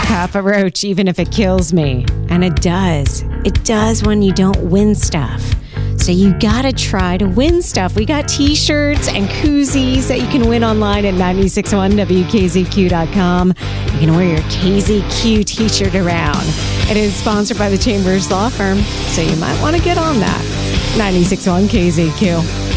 Papa Roach, even if it kills me. And it does. It does when you don't win stuff. So you gotta try to win stuff. We got t-shirts and koozies that you can win online at 961wkzq.com. You can wear your KZQ t-shirt around. It is sponsored by the Chambers Law Firm, so you might want to get on that. 961 KZQ.